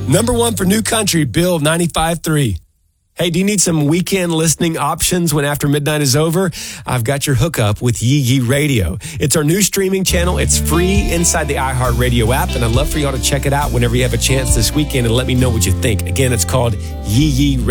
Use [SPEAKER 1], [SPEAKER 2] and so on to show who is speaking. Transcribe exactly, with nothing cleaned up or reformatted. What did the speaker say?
[SPEAKER 1] Number one for New Country, Bill ninety-five three. Hey, do you need some weekend listening options when after midnight is over? I've got your hookup with Yee Yee Radio. It's our new streaming channel. It's free inside the iHeartRadio app, and I'd love for y'all to check it out whenever you have a chance this weekend and let me know what you think. Again, it's called Yee Yee Radio.